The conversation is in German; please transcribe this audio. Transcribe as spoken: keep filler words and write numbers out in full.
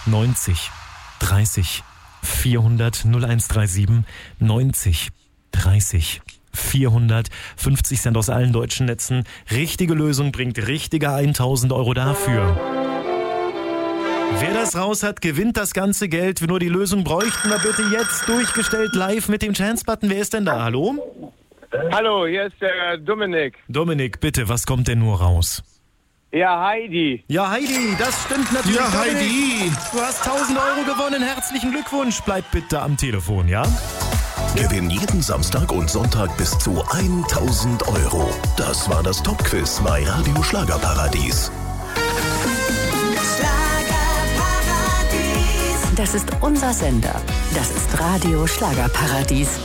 neunzig dreißig vierhundert null eins drei sieben neunzig dreißig vierhundert, fünfzig Cent aus allen deutschen Netzen. Richtige Lösung bringt richtige tausend Euro dafür. Wer das raus hat, gewinnt das ganze Geld. Wir nur die Lösung bräuchten wir bitte jetzt durchgestellt live mit dem Chance-Button. Wer ist denn da? Hallo? Hallo, hier ist der Dominik. Dominik, bitte, was kommt denn nur raus? Ja, Heidi. Ja, Heidi, das stimmt natürlich. Ja, Dominik, Heidi. du hast tausend Euro gewonnen. Herzlichen Glückwunsch. Bleib bitte am Telefon, ja? Gewinn jeden Samstag und Sonntag bis zu tausend Euro. Das war das Top-Quiz bei Radio Schlagerparadies. Das ist unser Sender. Das ist Radio Schlagerparadies.